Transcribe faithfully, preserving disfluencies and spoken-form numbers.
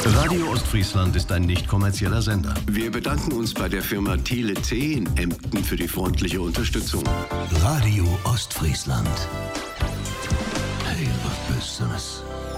Radio Ostfriesland ist ein nicht kommerzieller Sender. Wir bedanken uns bei der Firma Tele C in Emden für die freundliche Unterstützung. Radio Ostfriesland. Hey, was Besseres.